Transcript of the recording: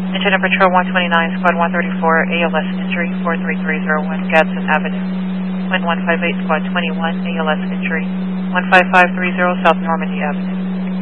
Incident Patrol 129, Squad 134, ALS injury 43301 Gadsden Avenue. Wind 158, Squad 21, ALS injury 15530 South Normandy Avenue.